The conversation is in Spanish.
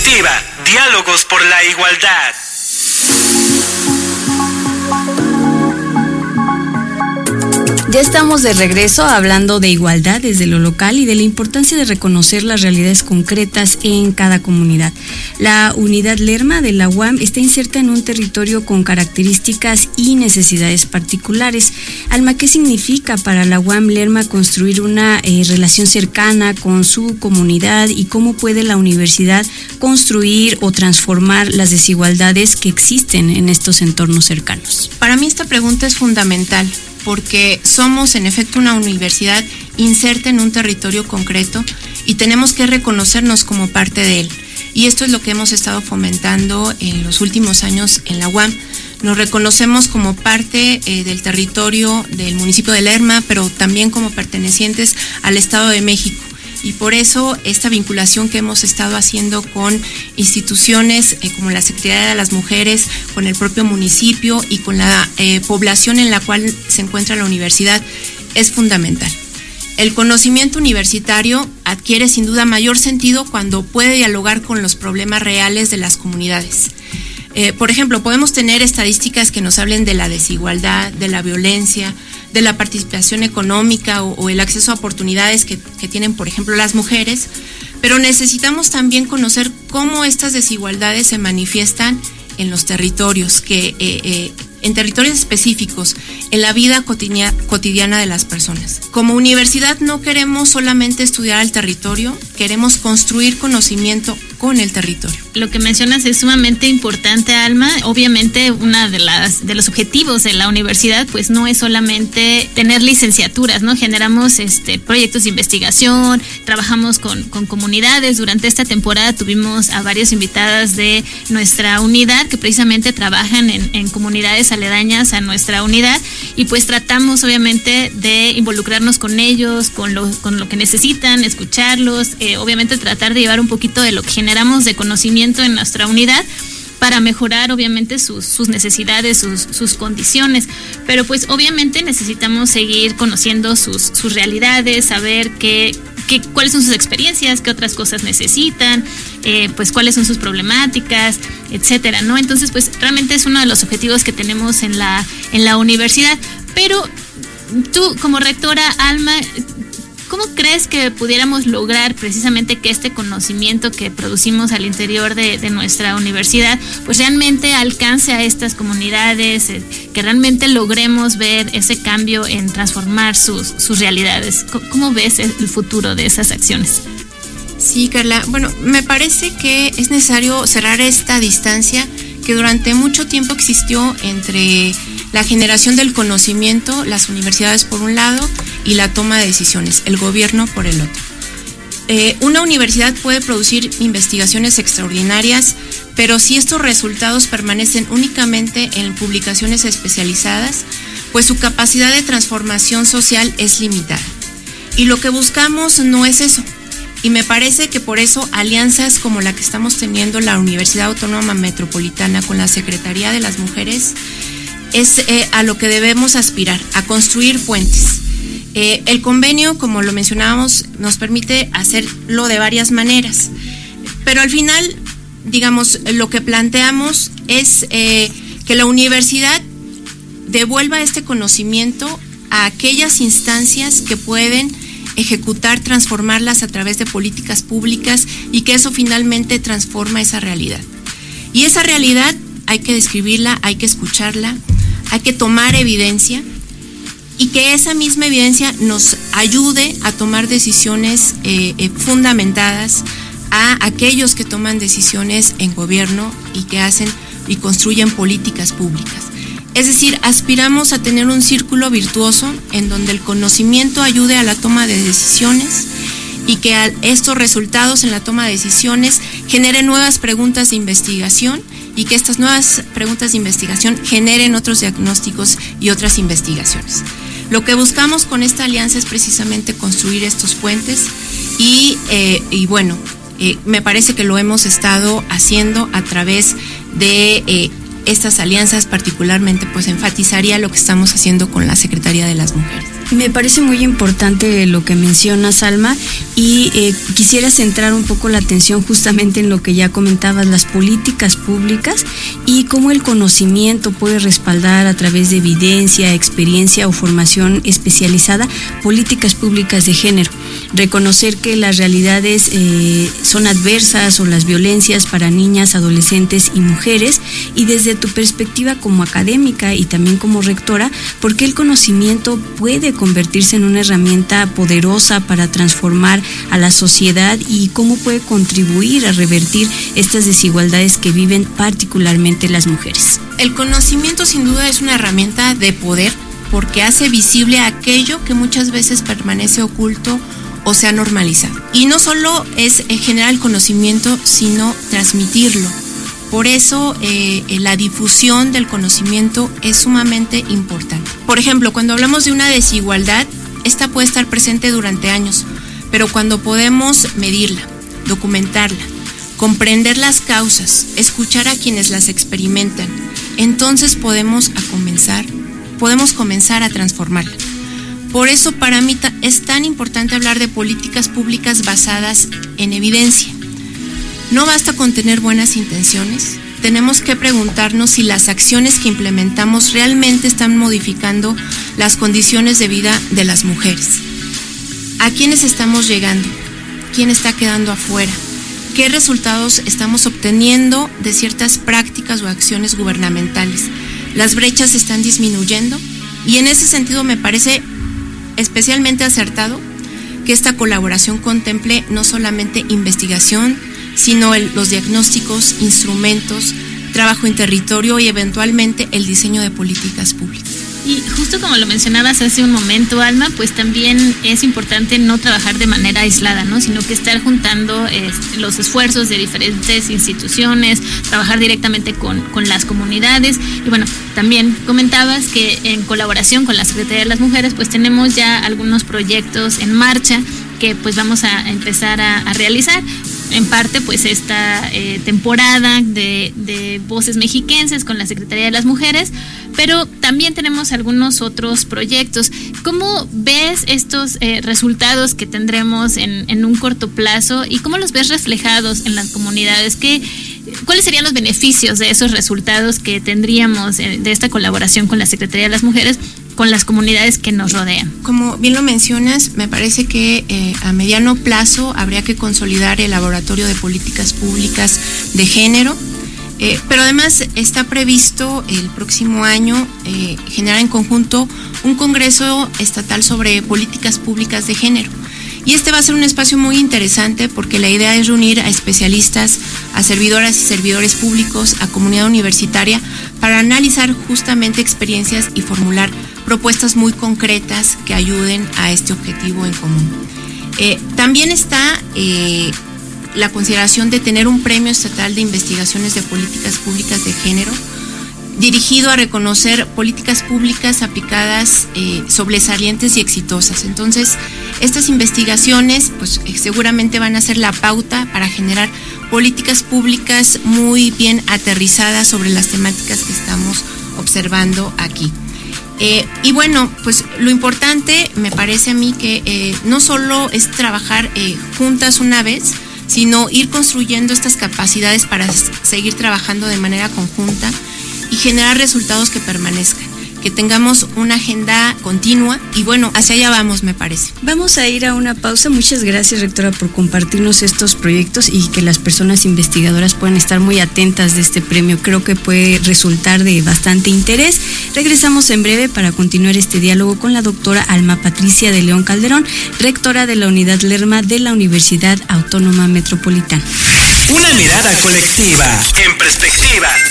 Perspectiva, diálogos por la igualdad. Ya estamos de regreso hablando de igualdad desde lo local y de la importancia de reconocer las realidades concretas en cada comunidad. La unidad Lerma de la UAM está inserta en un territorio con características y necesidades particulares. Alma, ¿qué significa para la UAM Lerma construir una relación cercana con su comunidad y cómo puede la universidad construir o transformar las desigualdades que existen en estos entornos cercanos? Para mí esta pregunta es fundamental, porque somos en efecto una universidad inserta en un territorio concreto y tenemos que reconocernos como parte de él. Y esto es lo que hemos estado fomentando en los últimos años en la UAM. Nos reconocemos como parte del territorio del municipio de Lerma, pero también como pertenecientes al Estado de México. Y por eso esta vinculación que hemos estado haciendo con instituciones como la Secretaría de las Mujeres, con el propio municipio y con la población en la cual se encuentra la universidad es fundamental. El conocimiento universitario adquiere sin duda mayor sentido cuando puede dialogar con los problemas reales de las comunidades. Por ejemplo, podemos tener estadísticas que nos hablen de la desigualdad, de la violencia, de la participación económica o el acceso a oportunidades que tienen, por ejemplo, las mujeres, pero necesitamos también conocer cómo estas desigualdades se manifiestan en los territorios, en territorios específicos, en la vida cotidiana de las personas. Como universidad no queremos solamente estudiar el territorio, queremos construir conocimiento con el territorio. Lo que mencionas es sumamente importante, Alma. Obviamente uno de los objetivos de la universidad pues no es solamente tener licenciaturas, ¿no? Generamos proyectos de investigación, trabajamos con comunidades. Durante esta temporada tuvimos a varias invitadas de nuestra unidad que precisamente trabajan en comunidades aledañas a nuestra unidad y pues tratamos obviamente de involucrarnos con ellos, con lo que necesitan, escucharlos, obviamente tratar de llevar un poquito de lo que generamos de conocimiento en nuestra unidad para mejorar obviamente sus necesidades, sus condiciones, pero pues obviamente necesitamos seguir conociendo sus realidades, saber cuáles son sus experiencias, qué otras cosas necesitan, pues cuáles son sus problemáticas, etcétera, ¿no? Entonces pues realmente es uno de los objetivos que tenemos en la universidad. Pero tú como rectora, Alma, ¿cómo crees que pudiéramos lograr precisamente que este conocimiento que producimos al interior de nuestra universidad pues realmente alcance a estas comunidades, que realmente logremos ver ese cambio en transformar sus realidades? ¿Cómo ves el futuro de esas acciones? Sí, Carla. Bueno, me parece que es necesario cerrar esta distancia que durante mucho tiempo existió entre la generación del conocimiento, las universidades por un lado, y la toma de decisiones, el gobierno por el otro. Una universidad puede producir investigaciones extraordinarias, pero si estos resultados permanecen únicamente en publicaciones especializadas, pues su capacidad de transformación social es limitada. Y lo que buscamos no es eso. Y me parece que por eso alianzas como la que estamos teniendo la Universidad Autónoma Metropolitana con la Secretaría de las Mujeres es a lo que debemos aspirar, a construir puentes. El convenio, como lo mencionábamos, nos permite hacerlo de varias maneras, pero al final, digamos, lo que planteamos es que la universidad devuelva este conocimiento a aquellas instancias que pueden ejecutar, transformarlas a través de políticas públicas y que eso finalmente transforma esa realidad. Y esa realidad hay que describirla, hay que escucharla, hay que tomar evidencia y que esa misma evidencia nos ayude a tomar decisiones fundamentadas a aquellos que toman decisiones en gobierno y que hacen y construyen políticas públicas. Es decir, aspiramos a tener un círculo virtuoso en donde el conocimiento ayude a la toma de decisiones y que estos resultados en la toma de decisiones generen nuevas preguntas de investigación y que estas nuevas preguntas de investigación generen otros diagnósticos y otras investigaciones. Lo que buscamos con esta alianza es precisamente construir estos puentes y bueno, me parece que lo hemos estado haciendo a través de estas alianzas. Particularmente pues enfatizaría lo que estamos haciendo con la Secretaría de las Mujeres. Me parece muy importante lo que mencionas, Alma, y quisiera centrar un poco la atención justamente en lo que ya comentabas, las políticas públicas y cómo el conocimiento puede respaldar a través de evidencia, experiencia o formación especializada políticas públicas de género. Reconocer que las realidades son adversas o las violencias para niñas, adolescentes y mujeres, y desde tu perspectiva como académica y también como rectora, ¿por qué el conocimiento puede convertirse en una herramienta poderosa para transformar a la sociedad y cómo puede contribuir a revertir estas desigualdades que viven particularmente las mujeres? El conocimiento sin duda es una herramienta de poder porque hace visible aquello que muchas veces permanece oculto o se ha normalizado. Y no solo es generar el conocimiento, sino transmitirlo. Por eso la difusión del conocimiento es sumamente importante. Por ejemplo, cuando hablamos de una desigualdad, esta puede estar presente durante años, pero cuando podemos medirla, documentarla, comprender las causas, escuchar a quienes las experimentan, entonces podemos comenzar a transformarla. Por eso para mí es tan importante hablar de políticas públicas basadas en evidencia. No basta con tener buenas intenciones, tenemos que preguntarnos si las acciones que implementamos realmente están modificando las condiciones de vida de las mujeres. ¿A quiénes estamos llegando? ¿Quién está quedando afuera? ¿Qué resultados estamos obteniendo de ciertas prácticas o acciones gubernamentales? ¿Las brechas están disminuyendo? Y en ese sentido me parece especialmente acertado que esta colaboración contemple no solamente investigación, sino los diagnósticos, instrumentos, trabajo en territorio y eventualmente el diseño de políticas públicas. Y justo como lo mencionabas hace un momento, Alma, pues también es importante no trabajar de manera aislada, ¿no? Sino que estar juntando los esfuerzos de diferentes instituciones, trabajar directamente con las comunidades. Y bueno, también comentabas que en colaboración con la Secretaría de las Mujeres, pues tenemos ya algunos proyectos en marcha que pues vamos a empezar a realizar. En parte pues esta temporada de Voces Mexiquenses con la Secretaría de las Mujeres, pero también tenemos algunos otros proyectos. ¿Cómo ves estos resultados que tendremos en un corto plazo y cómo los ves reflejados en las comunidades? ¿Cuáles serían los beneficios de esos resultados que tendríamos de esta colaboración con la Secretaría de las Mujeres con las comunidades que nos rodean? Como bien lo mencionas, me parece que a mediano plazo habría que consolidar el Laboratorio de Políticas Públicas de Género, pero además está previsto el próximo año generar en conjunto un Congreso Estatal sobre Políticas Públicas de Género. Y este va a ser un espacio muy interesante porque la idea es reunir a especialistas, a servidoras y servidores públicos, a comunidad universitaria, para analizar justamente experiencias y formular propuestas muy concretas que ayuden a este objetivo en común. También está la consideración de tener un premio estatal de investigaciones de políticas públicas de género, dirigido a reconocer políticas públicas aplicadas sobresalientes y exitosas. Entonces, estas investigaciones pues seguramente van a ser la pauta para generar políticas públicas muy bien aterrizadas sobre las temáticas que estamos observando aquí. Y bueno, pues lo importante me parece a mí que no solo es trabajar juntas una vez, sino ir construyendo estas capacidades para seguir trabajando de manera conjunta y generar resultados que permanezcan, que tengamos una agenda continua y bueno, hacia allá vamos, me parece. Vamos a ir a una pausa. Muchas gracias, rectora, por compartirnos estos proyectos y que las personas investigadoras puedan estar muy atentas de este premio. Creo que puede resultar de bastante interés. Regresamos en breve para continuar este diálogo con la doctora Alma Patricia de León Calderón, rectora de la Unidad Lerma de la Universidad Autónoma Metropolitana. Una mirada colectiva en perspectiva.